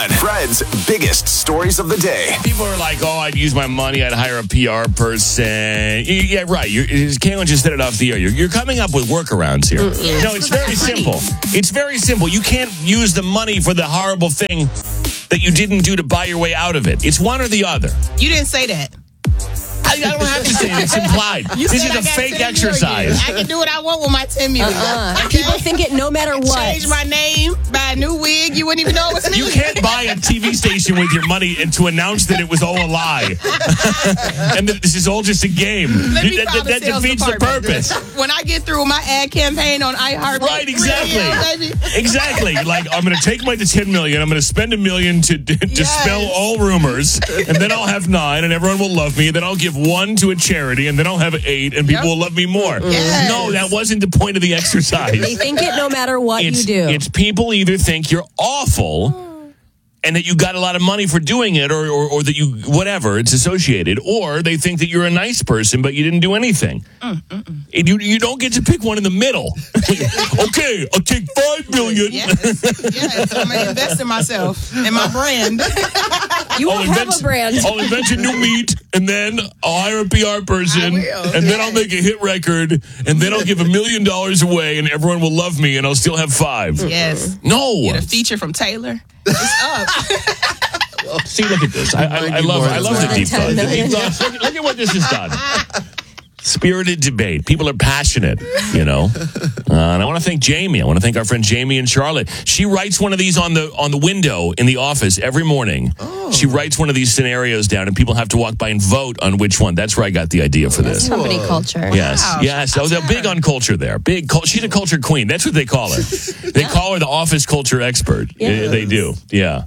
on. Fred's biggest stories of the day. People are like, oh, I'd use my money. I'd hire a PR person. Yeah, right. Caitlin just said it off the air. You're coming up with workarounds here. No, it's very simple. It's very simple. You can't use the money for the horrible thing that you didn't do to buy your way out of it. It's one or the other. You didn't say that. I don't have to say it. It's implied. This is a fake exercise. I can do what I want with my 10 million. People think it no matter what. Change my name, buy a new wig. You wouldn't even know what's You can't buy a TV station with your money and to announce that it was all a lie. And that this is all just a game. That defeats the purpose. When I get through my ad campaign on iHeart. Right, exactly. Exactly. Like, I'm going to take my 10 million. I'm going to spend $1 million to dispel all rumors. And then I'll have 9 and everyone will love me. And then I'll give 1 to a charity, and then I'll have 8, and people will love me more. Yes. No, that wasn't the point of the exercise. They think it no matter what you do. It's people either think you're awful and that you got a lot of money for doing it, or that you, whatever, it's associated, or they think that you're a nice person, but you didn't do anything. You don't get to pick one in the middle. Okay, I'll take $5 million. Yes, I'm going to invest in myself and my brand. You won't have a brand. I'll invent a new meat, and then I'll hire a PR person, and then I'll make a hit record, and then I'll give $1 million away, and everyone will love me, and I'll still have 5. Yes. No. Get a feature from Taylor. It's up. See, look at this. I love the deep thoughts. Look at what this has done. Spirited debate. People are passionate, And I want to thank Jamie. I want to thank our friend Jamie in Charlotte. She writes one of these on the window in the office every morning. Oh. She writes one of these scenarios down, and people have to walk by and vote on which one. That's where I got the idea for this. Company culture. Yes, wow. yes. So they're big on culture there. She's a culture queen. That's what they call her. They call her the office culture expert. Yes. They do. Yeah.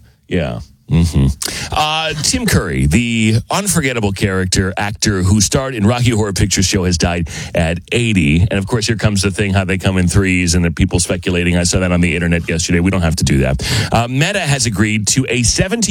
Tim Curry, the unforgettable actor who starred in Rocky Horror Picture Show, has died at 80. And of course, here comes the thing, how they come in threes, and the people speculating. I saw that on the internet yesterday. We don't have to do that. Meta has agreed to a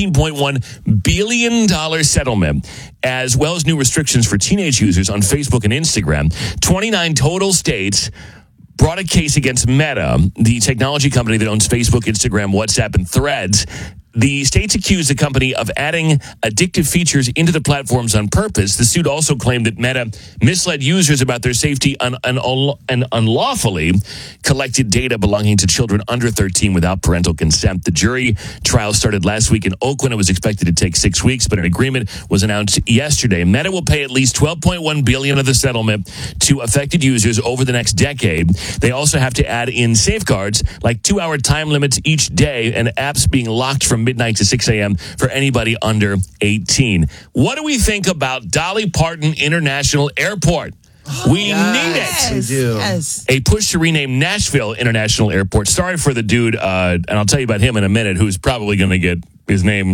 $17.1 billion settlement, as well as new restrictions for teenage users on Facebook and Instagram. 29 total states brought a case against Meta, the technology company that owns Facebook, Instagram, WhatsApp, and Threads. The states accused the company of adding addictive features into the platforms on purpose. The suit also claimed that Meta misled users about their safety and unlawfully collected data belonging to children under 13 without parental consent. The jury trial started last week in Oakland. It was expected to take 6 weeks, but an agreement was announced yesterday. Meta will pay at least $12.1 billion of the settlement to affected users over the next decade. They also have to add in safeguards like 2-hour time limits each day and apps being locked from midnight to 6 a.m. for anybody under 18. What do we think about Dolly Parton International Airport? We need it. We do. Yes. A push to rename Nashville International Airport. Sorry for the dude, and I'll tell you about him in a minute, who's probably going to get his name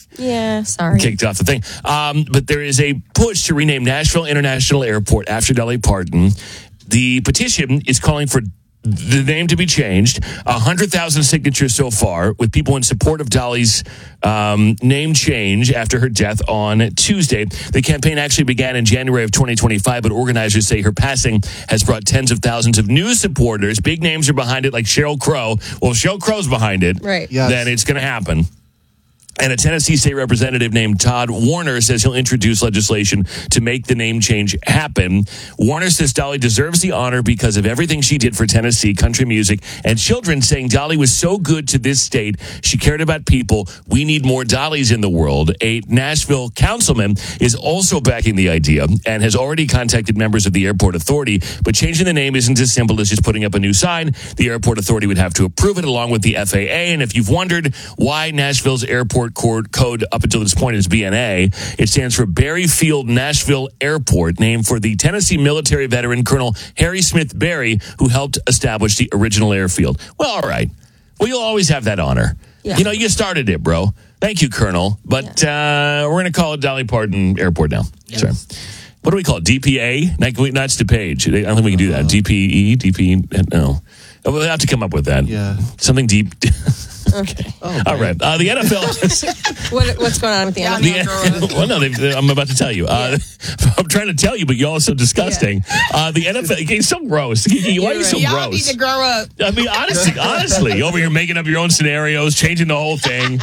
kicked off the thing. But there is a push to rename Nashville International Airport after Dolly Parton. The petition is calling for the name to be changed. 100,000 signatures so far, with people in support of Dolly's name change after her death on Tuesday. The campaign actually began in January of 2025, but organizers say her passing has brought tens of thousands of new supporters. Big names are behind it, like Sheryl Crow. Well, if Sheryl Crow's behind it, right, then it's going to happen. And a Tennessee state representative named Todd Warner says he'll introduce legislation to make the name change happen. Warner says Dolly deserves the honor because of everything she did for Tennessee, country music, and children, saying Dolly was so good to this state. She cared about people. We need more Dollys in the world. A Nashville councilman is also backing the idea and has already contacted members of the airport authority. But changing the name isn't as simple as just putting up a new sign. The airport authority would have to approve it along with the FAA. And if you've wondered why Nashville's airport code up until this point is BNA, it stands for Berry Field Nashville Airport, named for the Tennessee military veteran Colonel Harry Smith Berry, who helped establish the original airfield. Well, all right. Well, you'll always have that honor. Yeah. You started it, bro. Thank you, Colonel. But we're going to call it Dolly Parton Airport now. Yes. Sorry. What do we call it? DPA? That's the page. I don't think we can do that. DPE? DP? No. We'll have to come up with that. Yeah. Something deep. Okay. Oh, all right. The NFL. What's going on with the NFL? Well, no, I'm about to tell you. I'm trying to tell you, but y'all are so disgusting. Yeah. The NFL, it's so gross. Why are you so gross? Y'all need to grow up. I mean, honestly, over here making up your own scenarios, changing the whole thing.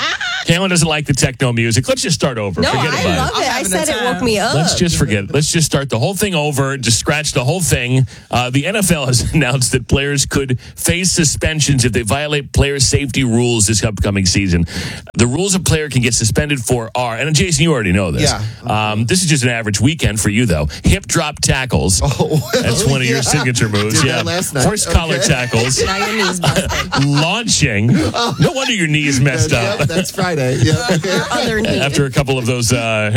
Kaylin doesn't like the techno music. Let's just start over. No, Forget I about love it. it. I having a said it time. woke me up. Let's just forget it. Let's just start the whole thing over. Just scratch the whole thing. The NFL has announced that players could face suspensions if they violate player safety rules this upcoming season. The rules a player can get suspended for are, and Jason, you already know this. Yeah. This is just an average weekend for you, though. Hip drop tackles. That's one of your signature moves. Did that last night. Horse collar tackles. Now your knees busted. Launching. No wonder your knee is messed up. Yep, that's Friday. Yep. Your other knee. After a couple of those, Yeah.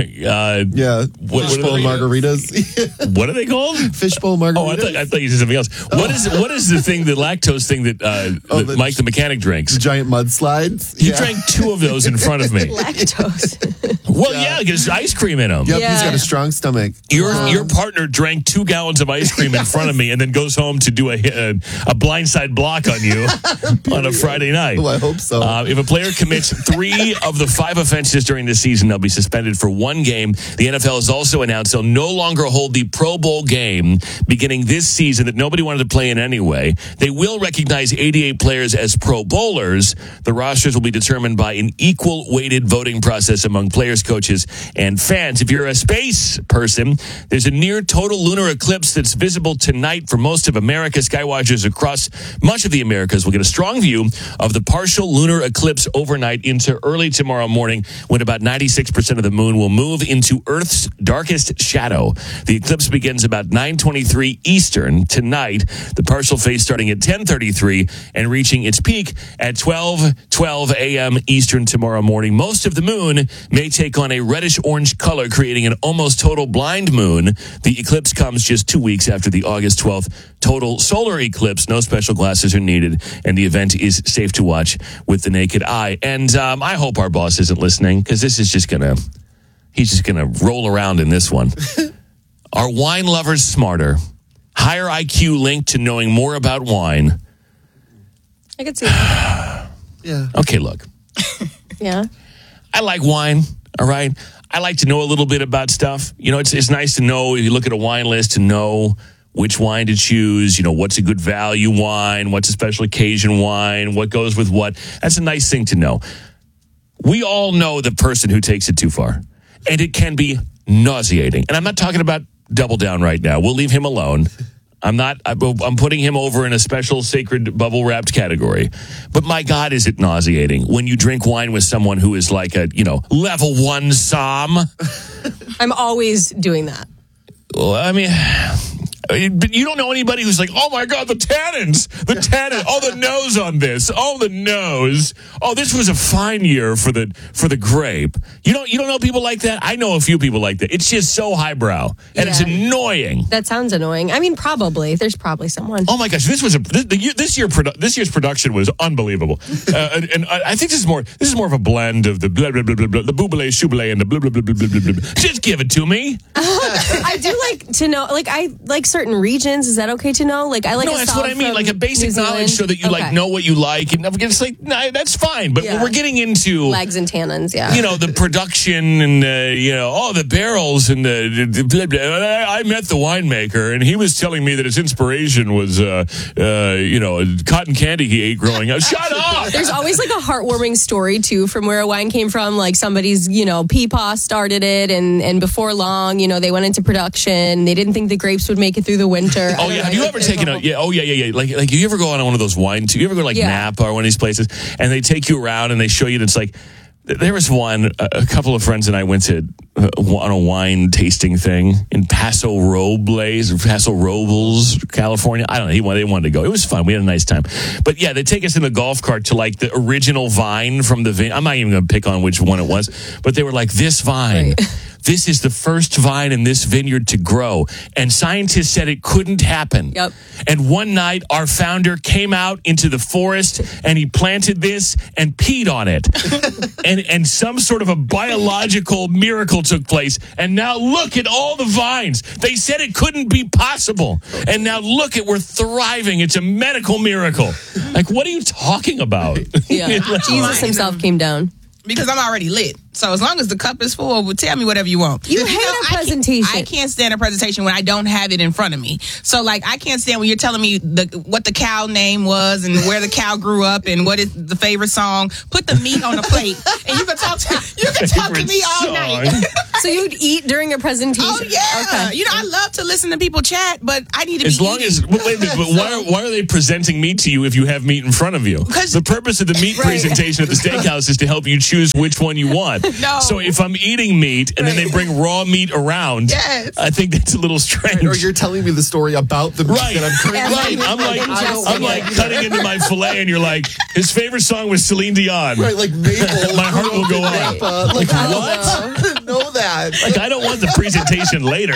what Fishbowl are they? margaritas. What are they called? Fishbowl margaritas. Oh, I thought you said something else. What is the thing, the lactose thing that, that Mike the mechanic drinks? Giant mudslides. He drank 2 of those in front of me. Lactose. Well, yeah, because ice cream in them. Yep, Yeah. he's got a strong stomach. Your partner drank 2 gallons of ice cream in front of me and then goes home to do a blindside block on you on a Friday night. Oh, I hope so. If a player commits 3 of the 5 offenses during the season, they'll be suspended for 1 game. The NFL has also announced they'll no longer hold the Pro Bowl game beginning this season that nobody wanted to play in anyway. They will recognize 88 players as Pro Bowlers. The rosters will be determined by an equal weighted voting process among players, coaches, and fans. If you're a space person, there's a near total lunar eclipse that's visible tonight for most of America. Skywatchers across much of the Americas will get a strong view of the partial lunar eclipse overnight into early tomorrow morning, when about 96% of the moon will move into Earth's darkest shadow. The eclipse begins about 9:23 Eastern tonight, the partial phase starting at 10:33 and reaching its peak at 12:12 a.m. Eastern tomorrow morning. Most of the moon may take on a reddish-orange color, creating an almost total blind moon. The eclipse comes just 2 weeks after the August 12th total solar eclipse. No special glasses are needed, and the event is safe to watch with the naked eye. And I hope our boss isn't listening, because this is just he's just gonna roll around in this one. Are wine lovers smarter? Higher IQ linked to knowing more about wine. I could see that. Yeah. Okay, look. Yeah. I like wine, all right? I like to know a little bit about stuff. You know, it's nice to know, if you look at a wine list, to know which wine to choose, you know, what's a good value wine, what's a special occasion wine, what goes with what. That's a nice thing to know. We all know the person who takes it too far, and it can be nauseating. And I'm not talking about Double Down right now. We'll leave him alone. I'm putting him over in a special sacred bubble wrapped category. But my God, is it nauseating when you drink wine with someone who is like a, level 1 Somm? I'm always doing that. Well, I mean, but you don't know anybody who's like, oh my God, the tannins, oh, the nose on this, oh, the nose, oh, this was a fine year for the grape. You don't know people like that? I know a few people like that. It's just so highbrow, and it's annoying. That sounds annoying. I mean, probably there's probably someone. Oh my gosh, this year's production was unbelievable, and I think this is more of a blend of the blah blah blah blah, blah the boobale shoobale and the blah blah blah blah blah blah blah. Just give it to me. I do like to know, like I like certain regions. Is that okay to know? Like I like. No, that's what I mean. Like a basic knowledge, so that you know what you like. And it's like, nah, that's fine. But when we're getting into legs and tannins, the production and the barrels and the blah, blah. I met the winemaker, and he was telling me that his inspiration was cotton candy he ate growing up. Shut up. There's always like a heartwarming story too from where a wine came from. Like somebody's peepaw started it, and before long they went into production. They didn't think the grapes would make it through the winter. Oh yeah, have you ever taken Like you ever go on one of those wine? You ever go to Napa or one of these places, and they take you around and they show you. And it's like, there was one. A couple of friends and I went to on a wine tasting thing in Paso Robles, California. I don't know. They wanted to go. It was fun. We had a nice time. But yeah, they take us in the golf cart to like the original vine from the vineyard. I'm not even going to pick on which one it was, but they were like, this vine. Right. This is the first vine in this vineyard to grow. And scientists said it couldn't happen. Yep. And one night, our founder came out into the forest and he planted this and peed on it. and some sort of a biological miracle took place. And now look at all the vines. They said it couldn't be possible. And now look at, we're thriving. It's a medical miracle. Like, what are you talking about? Yeah. Jesus himself came down. because I'm already lit. So as long as the cup is full, well, tell me whatever you want. You hate a presentation. I can't stand a presentation when I don't have it in front of me. So like I can't stand when you're telling me what the cow name was and where the cow grew up and what is the favorite song. Put the meat on the plate and you can talk to me all night. So you'd eat during a presentation? Oh yeah. Okay. You know I love to listen to people chat, but I need to As be long eating. as, wait a minute, but why are they presenting meat to you if you have meat in front of you? Because- the purpose of the meat presentation at the steakhouse is to help you choose which one you want. No. So if I'm eating meat and then they bring raw meat around, Yes. I think that's a little strange. Or you're telling me the story about the meat Right, that I'm currently right. I'm like eating. cutting into my fillet, and you're like, his favorite song was Celine Dion. Right, like Mabel. My heart will go on. Like, what? I didn't know that. Like, I don't want the presentation later.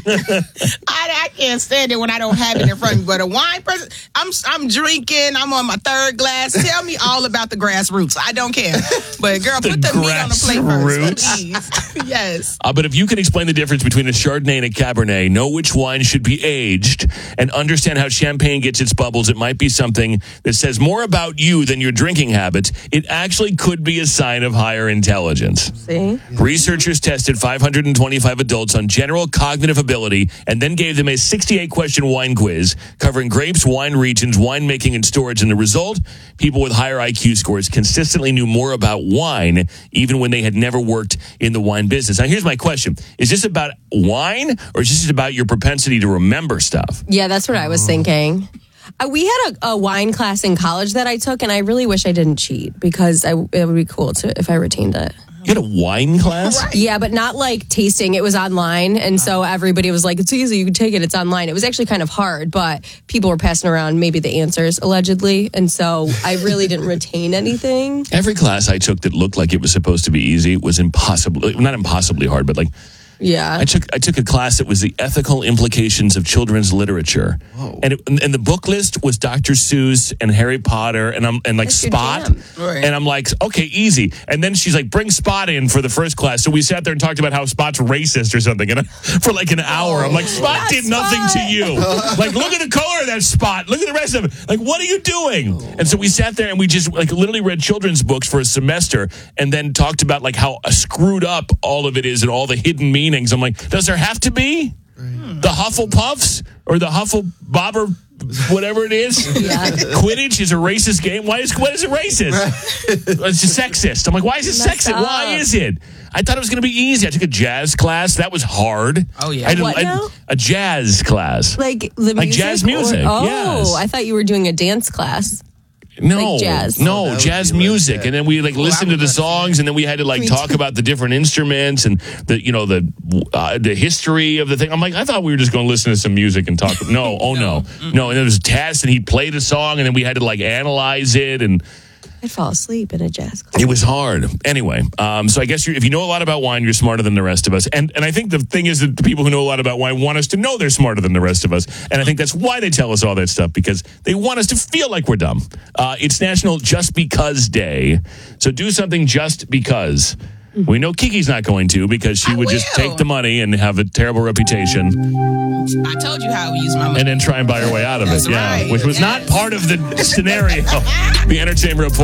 I can't stand it when I don't have it in front of me. But a wine present, I'm drinking. I'm on my third glass. Tell me all about the grassroots. I don't care. But girl, put the meat on the plate first, please. Yes. But if you can explain the difference between a Chardonnay and a Cabernet, know which wine should be aged, and understand how champagne gets its bubbles, it might be something that says more about you than your drinking habits. It actually could be a sign of higher intelligence. See? Researchers tested 525 adults on general cognitive ability and then gave them a 68-question wine quiz covering grapes, wine regions, winemaking, and storage. And the result, people with higher IQ scores consistently knew more about wine, even when they had never worked in the wine business. Now, here's my question. Is this about wine, or is this about your propensity to remember stuff? Yeah, that's what I was thinking. We had a wine class in college that I took, and I really wish I didn't cheat because it would be cool if I retained it. You had a wine class? Right. Yeah, but not like tasting. It was online, and so everybody was like, it's easy, you can take it, it's online. It was actually kind of hard, but people were passing around maybe the answers, allegedly, and so I really didn't retain anything. Every class I took that looked like it was supposed to be easy was not impossibly hard, but like, Yeah. I took a class that was the ethical implications of children's literature, and the book list was Dr. Seuss and Harry Potter and like That's your Spot, jam. Right. and I'm like, okay, easy. And then she's like, bring Spot in for the first class. So we sat there and talked about how Spot's racist or something, and for like an hour, I'm like, Spot That's did nothing Spot. to you. Like, look at the color of that Spot. Look at the rest of it. Like, what are you doing? And so we sat there and we just like literally read children's books for a semester, and then talked about like how screwed up all of it is and all the hidden meanings. I'm like, does there have to be the Hufflepuffs or the Hufflebobber, whatever it is? Yeah. Quidditch is a racist game. Why is it racist? It's sexist. I'm like, why is it Messed sexist? up. Why is it? I thought it was going to be easy. I took a jazz class. That was hard. Oh, yeah. I had What now? a jazz class. Like the Like music? jazz music, Oh, yes. I thought you were doing a dance class. No, Like jazz. no, that would jazz be music, legit. and then we like listened to the songs, and then we had to like Me talk too. about the different instruments and the history of the thing. I'm like, I thought we were just going to listen to some music and talk. No, no. And there was a test, and he'd play the song, and then we had to like analyze it, and I'd fall asleep in a jazz class. it was hard. Anyway, so I guess if you know a lot about wine, you're smarter than the rest of us. And I think the thing is that the people who know a lot about wine want us to know they're smarter than the rest of us. And I think that's why they tell us all that stuff, because they want us to feel like we're dumb. It's National Just Because Day. So do something just because. We know Kiki's not going to, because she would just will. take the money and have a terrible reputation I told you how we use my money. and then try and buy her way out of it. That's right. Which was not part of the scenario. The Entertainment Report.